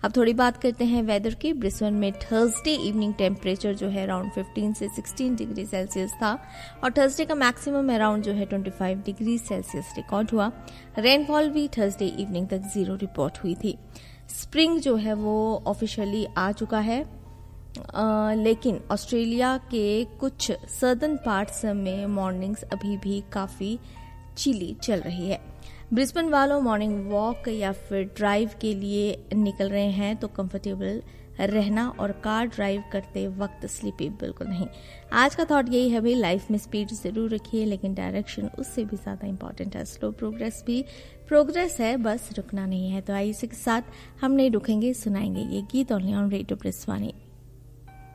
अब थोड़ी बात करते हैं वेदर की। ब्रिस्बेन में थर्सडे इवनिंग टेम्परेचर जो है अराउंड 15 से 16 डिग्री सेल्सियस था और थर्सडे का मैक्सिमम अराउंड जो है 25 डिग्री सेल्सियस रिकॉर्ड हुआ। रेनफॉल भी थर्सडे इवनिंग तक 0 रिपोर्ट हुई थी। स्प्रिंग जो है वो ऑफिशियली आ चुका है, लेकिन ऑस्ट्रेलिया के कुछ सर्दर्न पार्ट्स में मॉर्निंग्स अभी भी काफ़ी चिली चल रही है। ब्रिस्बेन वालों मॉर्निंग वॉक या फिर ड्राइव के लिए निकल रहे हैं तो कंफर्टेबल रहना और कार ड्राइव करते वक्त स्लीपी बिल्कुल नहीं। आज का थॉट यही है भाई, लाइफ में स्पीड जरूर रखिए लेकिन डायरेक्शन उससे भी ज़्यादा इंपॉर्टेंट है। स्लो प्रोग्रेस भी प्रोग्रेस है, बस रुकना नहीं है। तो आइए इसी के साथ हम नहीं रुकेंगे, सुनाएंगे ये गीत ओनली ऑन रेडियो ब्रिस्वानी।